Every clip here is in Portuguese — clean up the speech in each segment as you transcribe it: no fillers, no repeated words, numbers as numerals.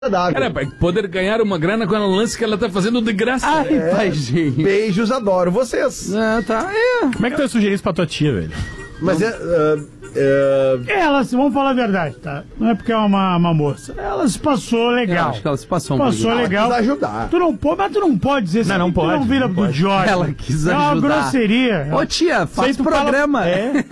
Cara, poder ganhar uma grana com o lance que ela tá fazendo de graça. Ai, paizinho. Beijos, adoro vocês. Como é que tu ia sugerir isso pra tua tia, velho? Mas Ela, vamos falar a verdade, tá? Não é porque é uma moça. Ela se passou legal. Eu acho que ela se passou Passou legal. Ela quis ajudar. Mas tu não pode dizer assim. Não pode. Tu não vira pro Jorge. Ela quis É ajudar. uma grosseria. Ô tia, faz programa.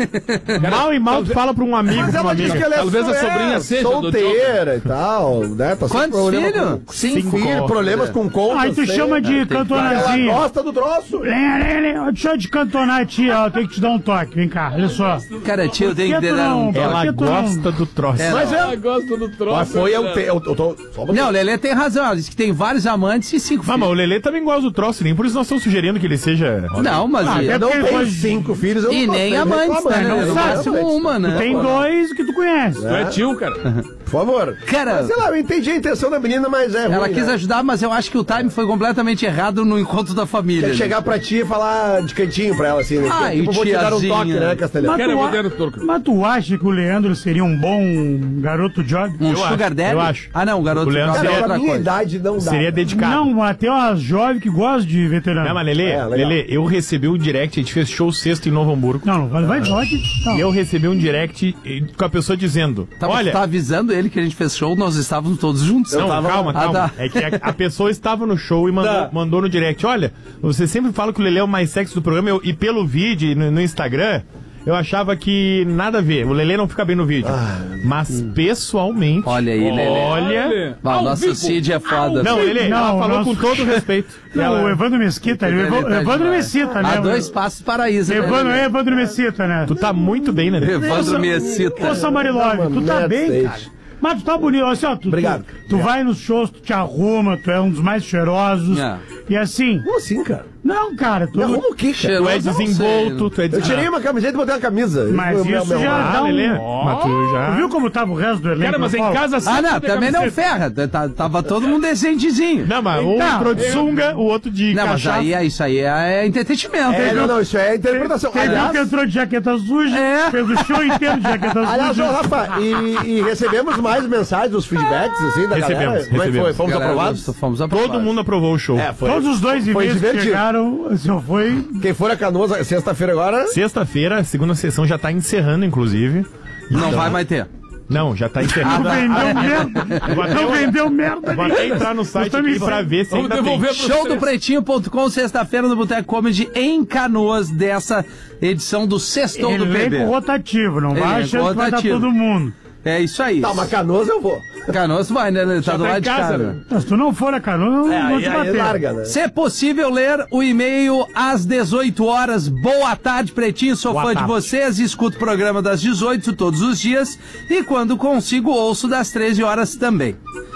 Mal e mal tu fala pra um amigo, Mas pra uma ela disse amiga. que ela Talvez a sobrinha seja do solteira e tal, né? Tá sem Quantos problema filhos? com- Cinco. filhos, problemas com contas. Aí tu chama de Ela cantonazinha. gosta do troço. Deixa eu te cantonar, tia. Eu tenho que te dar um toque. Vem cá, olha só. Cara, tia, eu tenho que Por que tu dar um... não- Ela Por que tu não- gosta do troço. Mas Ela gosta do troço. Mas foi eu tô só uma Não, Lelê tem razão. Ela disse que tem vários amantes e 5 Mas filhos. o Lelê também gosta do troço, nem por isso nós estamos sugerindo que ele seja... Não, mas... até Eu não porque tenho foi- 5 filhos, eu E não nem tenho amantes, reclamando, né? não No sabe. máximo uma, né? Tem dois que tu conhece. Tu é tio, cara. Por favor. Cara- Mas, sei lá, eu entendi a intenção da menina, mas é Ela ruim, quis né? ajudar, mas eu acho que o time foi completamente errado no encontro da família. Quer chegar pra ti e falar de cantinho pra ela, assim, né? Ai, Tipo, vou te dar um tiazinha. toque, né, Castelhano? Quero tu vender no turco. Mas tu acha que o Leandro seria um bom garoto job? Um Eu sugar acho, daddy? eu acho. Ah, não, o garoto O Leandro job é Cara, outra pra minha coisa. idade não dá. Seria dedicado. Não, mas tem umas jovens que gostam de veterano. Não, mas Lelê, É, legal. Lelê, eu recebi um direct, a gente fez show sexta em Novo Hamburgo. Não, vai. Não. E eu recebi um direct com a pessoa dizendo, olha... Tá avisando ele que a gente fez show, nós estávamos todos juntos. Não, calma. Ah, tá. É que a pessoa estava no show e mandou no direct. Olha, você sempre fala que o Lelê é o mais sexy do programa e pelo vídeo no Instagram, eu achava que nada a ver. O Lelê não fica bem no vídeo. Mas pessoalmente... Olha aí, Lelê. Olha... Ah, o nosso Cid é foda. Não, Lelê, ela Não, falou nosso- com todo respeito. Não, Ela- o Evandro Mesquita, Ele tá Evandro demais. Mesquita, né? A 2 passos paraíso. né, Lelê? Evandro Mesquita, né? Tu tá muito bem, né? Evandro Mesquita. Ô, Samarilove, tu tá bem, cara? Mas tu tá bonito, assim, ó, Obrigado. Tu vai nos shows, tu te arruma, tu é um dos mais cheirosos. É. E assim, Como assim, cara? não, cara, tu... Me arruma o quê, cara? Cheiro- Tu é Eu não sei. desenvolto, tu é Eu tirei desenvolto. uma camiseta e botei uma camisa. Mas Meu- isso meu- já dá um... Lelê, mas tu já... Tu viu como tava o resto do elenco? Cara, mas em Paulo? casa Ah, sempre não, tem também não camiseta. ferra. Tava todo mundo decentezinho. Não, mas um Então, entrou de sunga, o outro de Não, mas cachaça. aí isso aí é entretenimento. Não, isso é interpretação. Teve um que entrou de jaqueta suja, É. fez o show inteiro de jaqueta Aliás, ô, suja. Rafa, e recebemos mais mensagens dos feedbacks, assim, da Recebemos, galera? Como é que foi? recebemos. Fomos Galera, aprovados? Fomos aprovados. Todo mundo aprovou o show. Foi. Todos os dois Foi e-mails que divertido. chegaram, assim, foi... Quem for a Canoas, sexta-feira agora... Sexta-feira, a segunda sessão já tá encerrando, inclusive. Não vai mais ter. Não, já tá encerrando. Não vendeu merda. Não vendeu merda. Vou até entrar no site Eu também aqui pra ver se Vamos ainda tem. devolver pro Showdopretinho.com, sexta-feira no Boteco Comedy em Canoas, dessa edição do Sextou do Elenco PB. rotativo, não vai Elenco achando que vai dar rotativo. todo mundo. É isso aí. Tá, mas Canoas eu vou. Canoas vai, né? Tá do tá em lado de casa, cá. né? Né? Mas se tu não for a Canoa, eu vou te Aí bater. larga, né? Se é possível ler o e-mail às 18 horas. Boa tarde, Pretinho. Sou Boa fã tarde. de vocês. Escuto o programa das 18 todos os dias. E quando consigo, ouço das 13 horas também.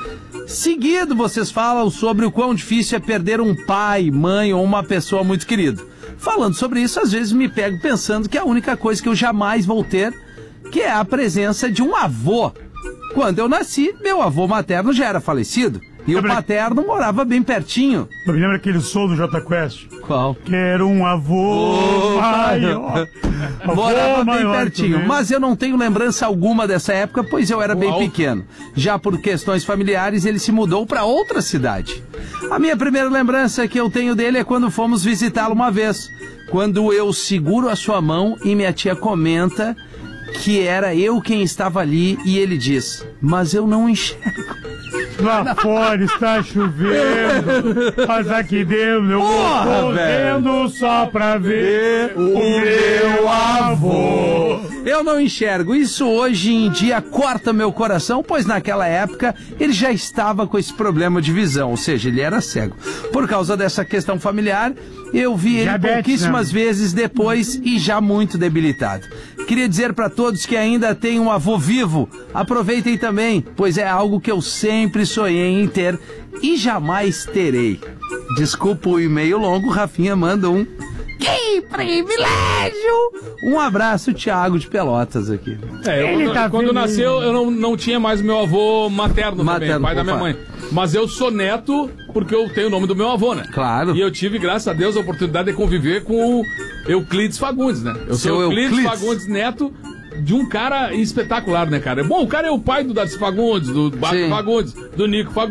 Seguido, vocês falam sobre o quão difícil é perder um pai, mãe ou uma pessoa muito querida. Falando sobre isso, às vezes me pego pensando que é a única coisa que eu jamais vou ter, que é a presença de um avô. Quando eu nasci, meu avô materno já era falecido. E o paterno morava bem pertinho. Eu me lembro aquele som do Jota Quest. Qual? Quero um avô maior. Morava bem maior pertinho, também. mas eu não tenho lembrança alguma dessa época, pois eu era bem pequeno. Já por questões familiares, ele se mudou para outra cidade. A minha primeira lembrança que eu tenho dele é quando fomos visitá-lo uma vez, quando eu seguro a sua mão e minha tia comenta que era eu quem estava ali e ele diz, mas eu não enxergo. Lá fora está chovendo, mas aqui dentro eu vou Porra, correndo só pra ver o meu avô. Eu não enxergo. Isso hoje em dia corta meu coração, pois naquela época ele já estava com esse problema de visão, ou seja, ele era cego. Por causa dessa questão familiar, eu vi ele Diabetes, pouquíssimas né? vezes depois e já muito debilitado. Queria dizer para todos que ainda tem um avô vivo, aproveitem também, pois é algo que eu sempre sonhei em ter e jamais terei. Desculpa o e-mail longo, Rafinha manda um... Que privilégio! Um abraço, Thiago de Pelotas aqui. Ele tá Quando feliz. nasceu, eu não tinha mais meu avô materno também, Materno, pai da minha opa. mãe. Mas eu sou neto porque eu tenho o nome do meu avô, né? Claro. E eu tive, graças a Deus, a oportunidade de conviver com o Euclides Fagundes, né? Eu Seu sou Euclides Euclides. Fagundes Neto, de um cara espetacular, né, cara? Bom, o cara é o pai do Darcy Fagundes, do Baco Sim. Fagundes, do Nico Fagundes.